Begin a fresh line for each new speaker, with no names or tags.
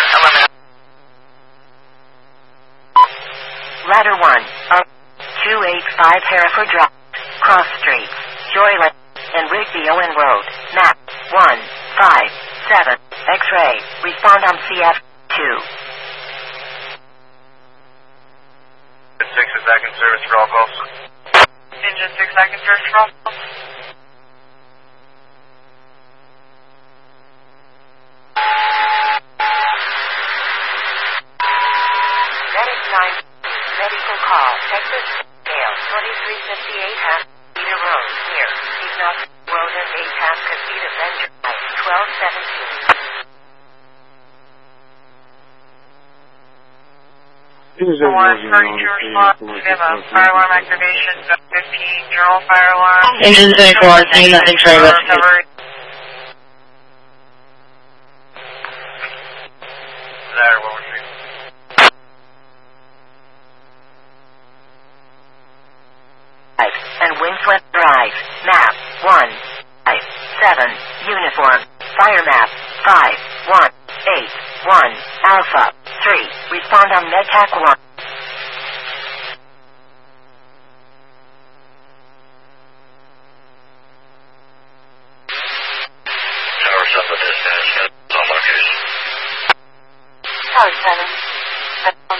Ladder 1, 285 Hereford Drive, Cross Street, Joyland, and Rigby Owen Road, map 157, X-ray, respond on CF2.
6 is back in service for all calls.
Engine 6 back in service for all calls.
Medic 9, medical call, Texas, Dale, 2358 half Cedar Road, near, Ignace Road and 8 half Casita Bend Drive, 1217.
One 32 response, we have a fire alarm activation, 15, general fire alarm.
Engine 6, watching the X-ray
recovery.
There, what would you?
And Windswept Drive, map 157, uniform, fire map 5181, Alpha 3, respond on Medtac 1.